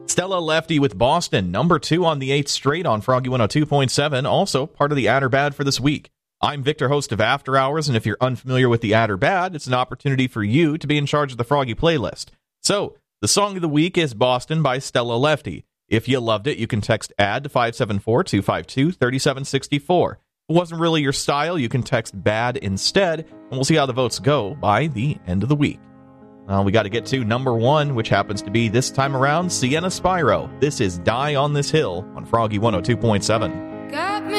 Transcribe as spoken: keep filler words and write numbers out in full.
Stella Lefty with Boston, number two on the eighth straight on Froggy one oh two point seven, also part of the Add or Bad for this week. I'm Victor, host of After Hours, and if you're unfamiliar with the Add or Bad, it's an opportunity for you to be in charge of the Froggy playlist. So, the song of the week is Boston by Stella Lefty. If you loved it, you can text ADD to five seven four, two five two, three seven six four. If it wasn't really your style, you can text BAD instead, and we'll see how the votes go by the end of the week. Now we got to get to number one, which happens to be this time around Sienna Spyro. This is Die on This Hill on Froggy one oh two point seven.